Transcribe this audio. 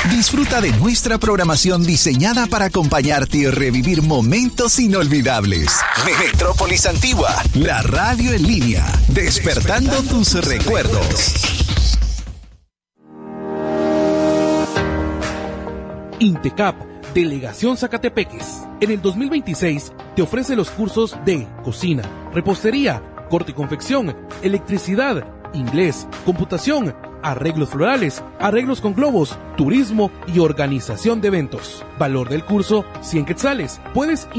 Disfruta de nuestra programación diseñada para acompañarte y revivir momentos inolvidables. Metrópolis Antigua, la radio en línea, despertando tus recuerdos. Intecap, Delegación Zacatepeques, en el 2026 te ofrece los cursos de cocina, repostería, corte y confección, electricidad, inglés, computación, arreglos florales, arreglos con globos, turismo y organización de eventos. Valor del curso, 100 quetzales. Puedes